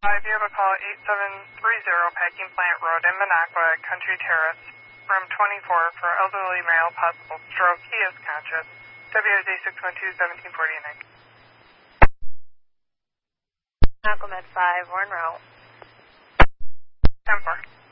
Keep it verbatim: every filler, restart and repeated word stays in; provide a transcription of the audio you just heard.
five, you have a call eight seven three zero Packing Plant Road in Minocqua, Country Terrace, room twenty-four for elderly male, possible stroke. He is conscious. W R Z six one two, seventeen forty-nine. Aquamed five, Warren Route. ten four.